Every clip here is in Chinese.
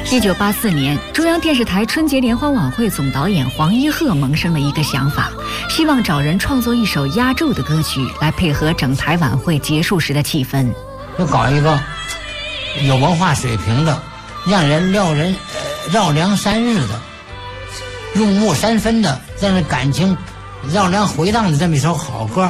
1984年，中央电视台春节联欢晚会总导演黄一鹤萌生了一个想法，希望找人创作一首压轴的歌曲来配合整台晚会结束时的气氛。 就搞一个有文化水平的，让人绕梁三日的，入木三分的，让人感情绕梁回荡的这么一首好歌。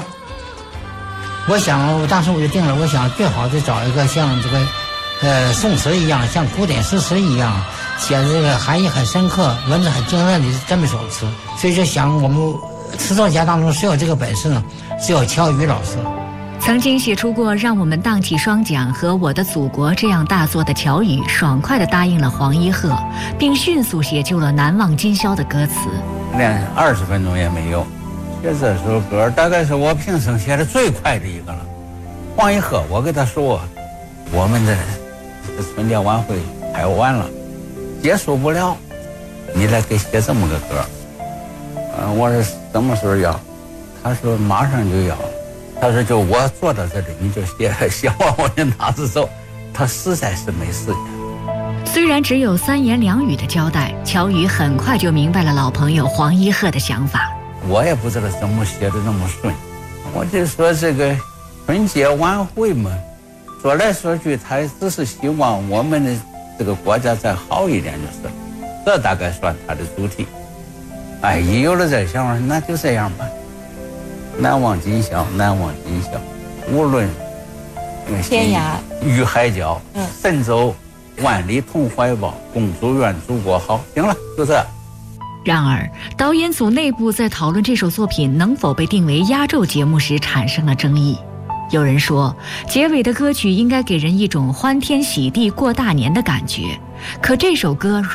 当时我就定了，我想最好就找一个像这个宋词一样，像古典诗词一样，写的这个含义很深刻，文字很精炼的这么一首词。所以就想我们词作家当中谁有这个本事呢？只有乔羽老师。 曾经写出过《让我们荡起双桨》和《我的祖国》这样大作的乔羽，爽快地答应了黄一鹤，并迅速写就了《难忘今宵》的歌词。 连20分钟也没有，写这首歌大概是我平生写的最快的一个了。黄一鹤，我跟他说，我们的春节晚会开完了，结束不了，你来给写这么个歌。我说什么时候要？他说马上就要。他说就我坐到这里，你就写完我就拿着走。他实在是没时间。 虽然只有3言2语的交代，乔羽很快就明白了老朋友黄一鹤的想法。 我也不知道怎么写的那么顺，我就说这个春节晚会嘛，说来说去，他只是希望我们的这个国家再好一点就是，这大概算他的主题。一有了这想法，那就这样吧。难忘今宵，难忘今宵，无论天涯与海角，神州万里同怀抱，共祝愿祖国好。行了，就这。 然而，导演组内部在讨论这首作品能否被定为压轴节目时产生了争议。有人说，结尾的歌曲应该给人一种欢天喜地过大年的感觉，可这首歌